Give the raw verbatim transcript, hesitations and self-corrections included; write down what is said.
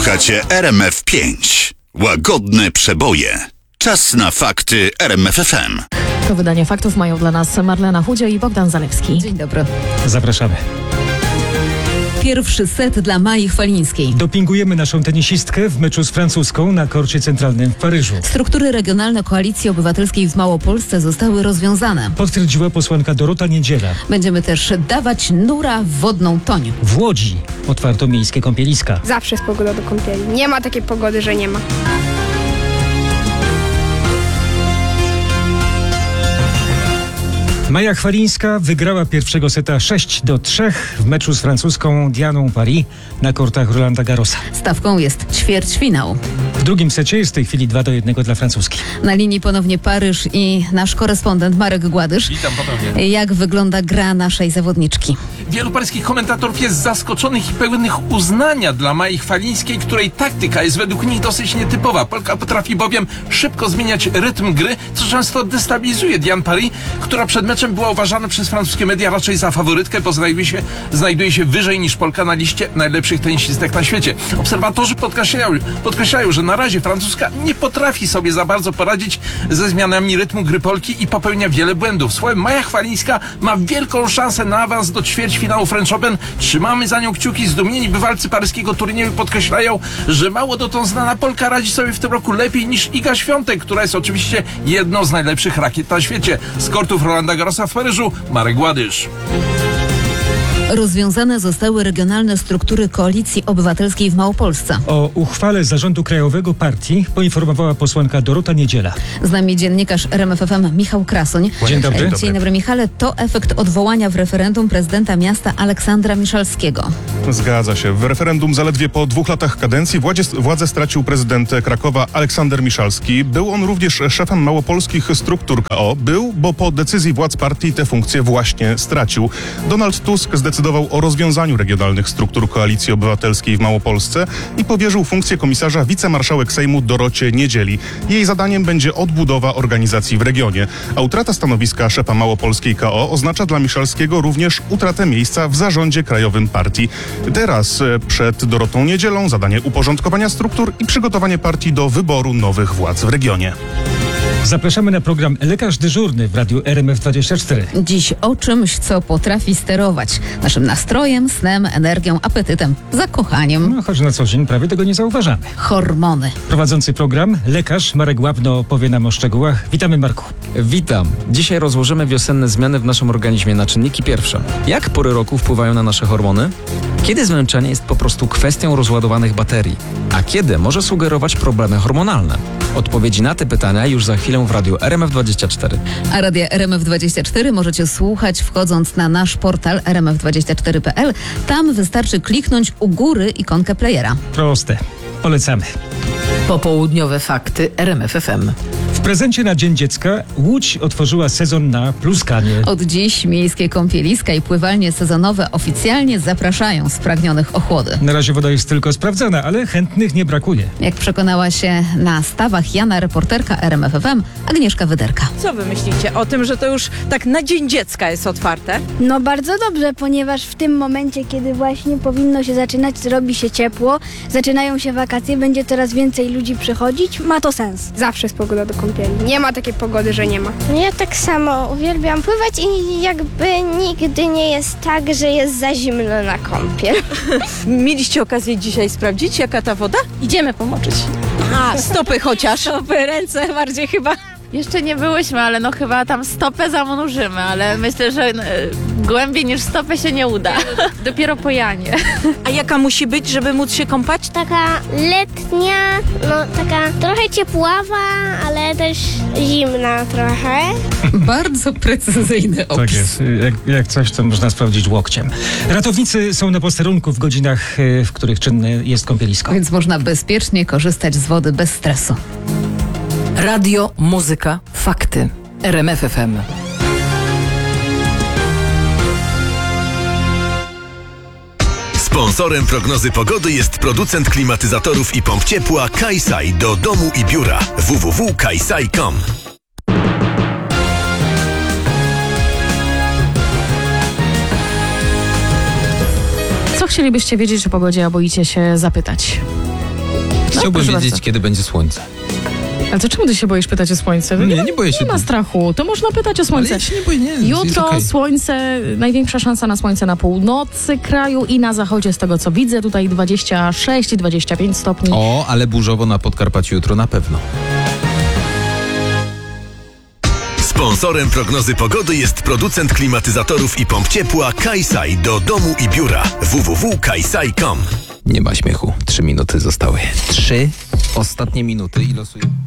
Słuchacie R M F pięć. Łagodne przeboje. Czas na fakty R M F F M. To wydanie faktów mają dla nas Marlena Chudzie i Bogdan Zalewski. Dzień dobry. Zapraszamy. Pierwszy set dla Mai Chwalińskiej. Dopingujemy naszą tenisistkę w meczu z francuską na korcie centralnym w Paryżu. Struktury regionalne Koalicji Obywatelskiej w Małopolsce zostały rozwiązane. Potwierdziła posłanka Dorota Niedziela. Będziemy też dawać nura w wodną toń. W Łodzi otwarto miejskie kąpieliska. Zawsze jest pogoda do kąpieli. Nie ma takiej pogody, że nie ma. Maja Chwalińska wygrała pierwszego seta sześć do trzech w meczu z francuską Dianą Paris na kortach Rolanda Garrosa. Stawką jest ćwierćfinał. W drugim secie jest w tej chwili dwa do jednego dla francuski. Na linii ponownie Paryż i nasz korespondent Marek Gładysz. Witam ponownie. Jak wygląda gra naszej zawodniczki? Wielu paryskich komentatorów jest zaskoczonych i pełnych uznania dla Mai Chwalińskiej, której taktyka jest według nich dosyć nietypowa. Polka potrafi bowiem szybko zmieniać rytm gry, co często destabilizuje Dianę Paris, która przed meczem była uważana przez francuskie media raczej za faworytkę, bo znajduje się, znajduje się wyżej niż Polka na liście najlepszych tenisistek na świecie. Obserwatorzy podkreślają, podkreślają, że na razie francuska nie potrafi sobie za bardzo poradzić ze zmianami rytmu gry Polki i popełnia wiele błędów. Słowem, Maja Chwalińska ma wielką szansę na awans do ćwierćfinału French Open. Trzymamy za nią kciuki. Zdumieni bywalcy paryskiego turnieju podkreślają, że mało dotąd znana Polka radzi sobie w tym roku lepiej niż Iga Świątek, która jest oczywiście jedną z najlepszych rakiet na świecie. Z kortów Rolanda Garrosa w Paryżu, Marek Gładysz. Rozwiązane zostały regionalne struktury Koalicji Obywatelskiej w Małopolsce. O uchwale Zarządu Krajowego Partii poinformowała posłanka Dorota Niedziela. Z nami dziennikarz R M F F M Michał Krasoń. Dzień dobry. Dzień dobry, Michale. To efekt odwołania w referendum prezydenta miasta Aleksandra Miszalskiego. Zgadza się. W referendum zaledwie po dwóch latach kadencji władzie, władzę stracił prezydent Krakowa Aleksander Miszalski. Był on również szefem małopolskich struktur K O. Był, bo po decyzji władz partii tę funkcję właśnie stracił. Donald Tusk zdecydował o rozwiązaniu regionalnych struktur Koalicji Obywatelskiej w Małopolsce i powierzył funkcję komisarza wicemarszałek Sejmu Dorocie Niedzieli. Jej zadaniem będzie odbudowa organizacji w regionie. A utrata stanowiska szefa małopolskiej K O oznacza dla Miszalskiego również utratę miejsca w zarządzie krajowym partii. Teraz przed Dorotą Niedzielą zadanie uporządkowania struktur i przygotowanie partii do wyboru nowych władz w regionie. Zapraszamy na program Lekarz Dyżurny w radiu R M F dwadzieścia cztery. Dziś o czymś, co potrafi sterować naszym nastrojem, snem, energią, apetytem, zakochaniem. No, choć na co dzień prawie tego nie zauważamy. Hormony. Prowadzący program lekarz Marek Łabno opowie nam o szczegółach. Witamy, Marku. Witam. Dzisiaj rozłożymy wiosenne zmiany w naszym organizmie na czynniki pierwsze. Jak pory roku wpływają na nasze hormony? Kiedy zmęczenie jest po prostu kwestią rozładowanych baterii? A kiedy może sugerować problemy hormonalne? Odpowiedzi na te pytania już za chwilę w radiu R M F dwadzieścia cztery. A radia R M F dwadzieścia cztery możecie słuchać wchodząc na nasz portal r m f dwadzieścia cztery kropka p l. Tam wystarczy kliknąć u góry ikonkę playera. Proste. Polecamy. Popołudniowe fakty R M F F M. W prezencie na Dzień Dziecka Łódź otworzyła sezon na pluskanie. Od dziś miejskie kąpieliska i pływalnie sezonowe oficjalnie zapraszają spragnionych o chłody. Na razie woda jest tylko sprawdzana, ale chętnych nie brakuje. Jak przekonała się na stawach Jana reporterka R M F F M Agnieszka Wyderka. Co wy myślicie o tym, że to już tak na Dzień Dziecka jest otwarte? No bardzo dobrze, ponieważ w tym momencie, kiedy właśnie powinno się zaczynać, zrobi się ciepło, zaczynają się wakacje, będzie coraz więcej ludzi przychodzić, ma to sens. Zawsze jest pogoda do kąpieli. Nie ma takiej pogody, że nie ma. No ja tak samo uwielbiam pływać i jakby nigdy nie jest tak, że jest za zimno na kąpiel. Mieliście okazję dzisiaj sprawdzić, jaka ta woda? Idziemy pomoczyć. A, stopy chociaż. Stopy, ręce bardziej chyba. Jeszcze nie byłyśmy, ale no chyba tam stopę zanurzymy, ale myślę, że no, głębiej niż stopę się nie uda. Dopiero po Janie. A jaka musi być, żeby móc się kąpać? Taka letnia, no taka trochę ciepława, ale też zimna trochę. Bardzo precyzyjny opis. Tak jest. Jak, jak coś, to można sprawdzić łokciem. Ratownicy są na posterunku w godzinach, w których czynne jest kąpielisko. Więc można bezpiecznie korzystać z wody bez stresu. Radio, muzyka, fakty. R M F F M. Sponsorem prognozy pogody jest producent klimatyzatorów i pomp ciepła Kaisai do domu i biura. w w w kropka kaisai kropka com. Co chcielibyście wiedzieć o pogodzie, a boicie się zapytać? Chciałbym proszę wiedzieć, bardzo. kiedy będzie słońce. Ale to czemu ty się boisz pytać o słońce? Nie, ma- nie boję się. Nie ma strachu, to można pytać o słońce. Ale ja się nie boję, nie, jest Jutro okej. słońce, największa szansa na słońce na północy kraju i na zachodzie, z tego co widzę, tutaj dwadzieścia sześć dwadzieścia pięć stopni. O, ale burzowo na Podkarpaciu jutro na pewno. Sponsorem prognozy pogody jest producent klimatyzatorów i pomp ciepła Kaisai do domu i biura. w w w kropka kaisai kropka com. Nie ma śmiechu. Trzy minuty zostały. Trzy ostatnie minuty i losuję.